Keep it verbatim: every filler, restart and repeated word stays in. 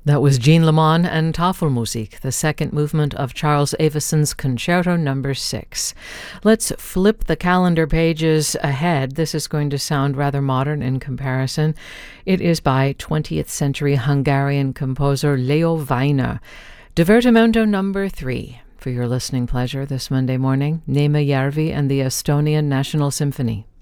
That was Jean Lemon and Tafelmusik, the second movement of Charles Aveson's Concerto Number six. Let's flip the calendar pages ahead. This is going to sound rather modern in comparison. It is by twentieth century Hungarian composer Leo Weiner. Divertimento Number three. For your listening pleasure this Monday morning, Néma Järvi and the Estonian National Symphony.